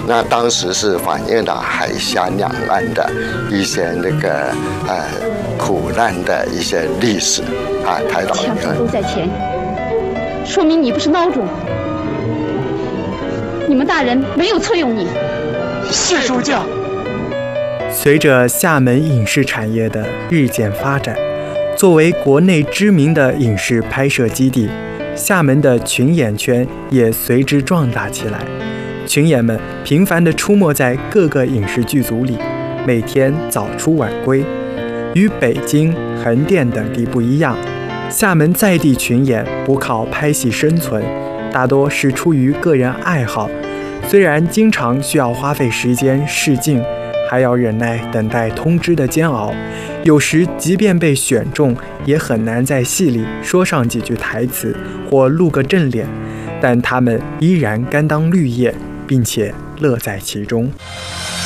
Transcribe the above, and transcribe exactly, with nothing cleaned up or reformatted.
那当时是反映了海峡两岸的一些那个呃苦难的一些历史啊。台岛枪手都在前，说明你不是孬种。你们大人没有册用你。 是主教。 随着厦门影视产业的日渐发展，作为国内知名的影视拍摄基地，厦门的群演圈也随之壮大起来。群演们频繁地出没在各个影视剧组里，每天早出晚归。与北京、横店等地不一样，厦门在地群演不靠拍戏生存，大多是出于个人爱好。虽然经常需要花费时间试镜，还要忍耐等待通知的煎熬，有时即便被选中，也很难在戏里说上几句台词或露个正脸，但他们依然甘当绿叶，并且乐在其中。